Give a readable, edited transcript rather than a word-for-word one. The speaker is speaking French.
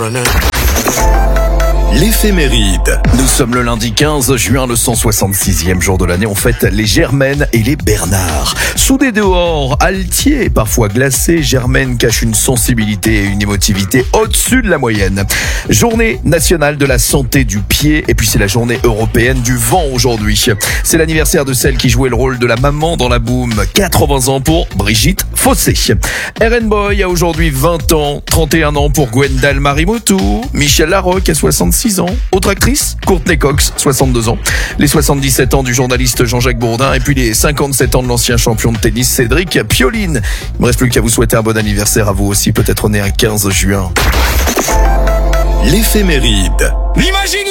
L'éphéméride. Nous sommes le lundi 15 juin, le 166e jour de l'année. On fête les Germaines et les Bernard. Sous des dehors altiers, parfois glacés, Germaine cache une sensibilité et une émotivité au-dessus de la moyenne. Journée nationale de la santé du pied, et puis c'est la journée européenne du vent aujourd'hui. C'est l'anniversaire de celle qui jouait le rôle de la maman dans la boum. 80 ans pour Brigitte Fossé. RN Boy a aujourd'hui 20 ans, 31 ans pour Gwendal Marimotou. Michel Larocque a 66 ans. Autre actrice, Courtney Cox, 62 ans. Les 77 ans du journaliste Jean-Jacques Bourdin et puis les 57 ans de l'ancien champion de tennis Cédric Pioline. Il me reste plus qu'à vous souhaiter un bon anniversaire à vous aussi, peut-être né un 15 juin. L'éphéméride. L'imagine